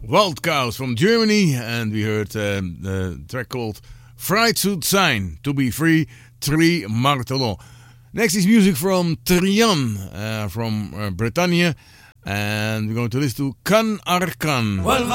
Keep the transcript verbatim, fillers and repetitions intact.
Wild Cows from Germany, and we heard um, the track called Frei zu sein, to be free, Tri Martelon. Next is music from Trian, uh, from uh, Britannia, and we're going to listen to Kan Arkan. Well,